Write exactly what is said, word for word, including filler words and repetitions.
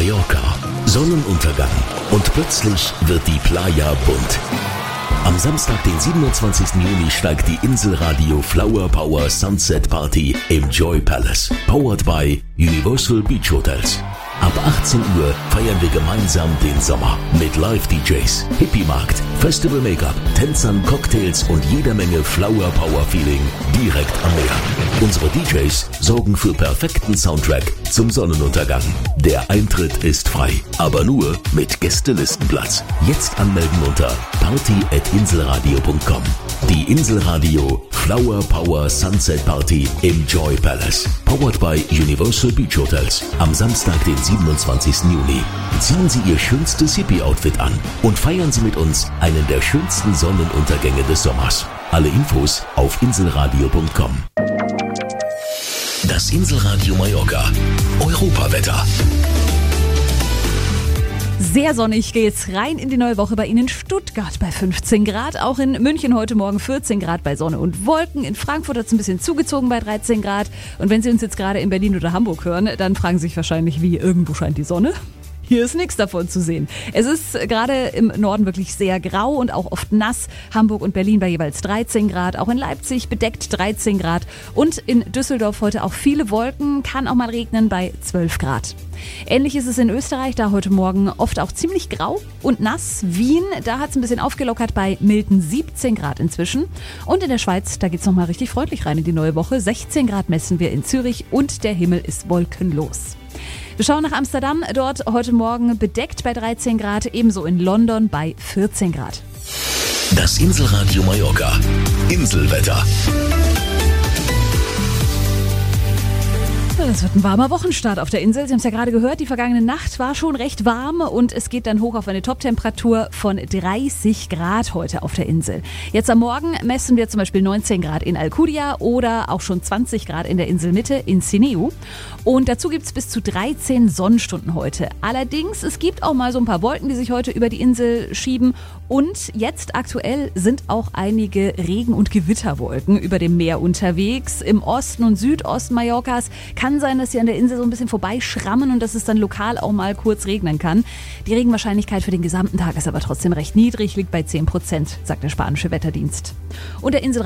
Mallorca. Sonnenuntergang. Und plötzlich wird die Playa bunt. Am Samstag, den siebenundzwanzigsten Juni, steigt die Inselradio Flower Power Sunset Party im Joy Palace. Powered by Universal Beach Hotels. Ab achtzehn Uhr feiern wir gemeinsam den Sommer mit Live-D Js, Hippie-Markt, Festival-Make-up, Tänzern, Cocktails und jeder Menge Flower-Power-Feeling direkt am Meer. Unsere D Js sorgen für perfekten Soundtrack zum Sonnenuntergang. Der Eintritt ist frei, aber nur mit Gästelistenplatz. Jetzt anmelden unter party at inselradio punkt com. Die Inselradio Flower Power Sunset Party im Joy Palace. Powered by Universal Beach Hotels. Am Samstag, den siebenundzwanzigsten Juni. Ziehen Sie Ihr schönstes Hippie-Outfit an und feiern Sie mit uns einen der schönsten Sonnenuntergänge des Sommers. Alle Infos auf inselradio punkt com. Das Inselradio Mallorca. Europawetter. Sehr sonnig geht's rein in die neue Woche bei Ihnen in Stuttgart bei fünfzehn Grad. Auch in München heute Morgen vierzehn Grad bei Sonne und Wolken. In Frankfurt hat es ein bisschen zugezogen bei dreizehn Grad. Und wenn Sie uns jetzt gerade in Berlin oder Hamburg hören, dann fragen Sie sich wahrscheinlich, wie, irgendwo scheint die Sonne? Hier ist nichts davon zu sehen. Es ist gerade im Norden wirklich sehr grau und auch oft nass. Hamburg und Berlin bei jeweils dreizehn Grad. Auch in Leipzig bedeckt dreizehn Grad. Und in Düsseldorf heute auch viele Wolken. Kann auch mal regnen bei zwölf Grad. Ähnlich ist es in Österreich, da heute Morgen oft auch ziemlich grau und nass. Wien, da hat es ein bisschen aufgelockert bei milden siebzehn Grad inzwischen. Und in der Schweiz, da geht es nochmal richtig freundlich rein in die neue Woche. sechzehn Grad messen wir in Zürich und der Himmel ist wolkenlos. Wir schauen nach Amsterdam, dort heute Morgen bedeckt bei dreizehn Grad, ebenso in London bei vierzehn Grad. Das Inselradio Mallorca. Inselwetter. Das wird ein warmer Wochenstart auf der Insel. Sie haben es ja gerade gehört, die vergangene Nacht war schon recht warm und es geht dann hoch auf eine Toptemperatur von dreißig Grad heute auf der Insel. Jetzt am Morgen messen wir zum Beispiel neunzehn Grad in Alcudia oder auch schon zwanzig Grad in der Inselmitte in Sineu. Und dazu gibt es bis zu dreizehn Sonnenstunden heute. Allerdings, es gibt auch mal so ein paar Wolken, die sich heute über die Insel schieben. Und jetzt aktuell sind auch einige Regen- und Gewitterwolken über dem Meer unterwegs. Im Osten und Südosten Mallorcas kann sein, dass sie an der Insel so ein bisschen vorbeischrammen und dass es dann lokal auch mal kurz regnen kann. Die Regenwahrscheinlichkeit für den gesamten Tag ist aber trotzdem recht niedrig, liegt bei zehn Prozent, sagt der spanische Wetterdienst. Und der Insel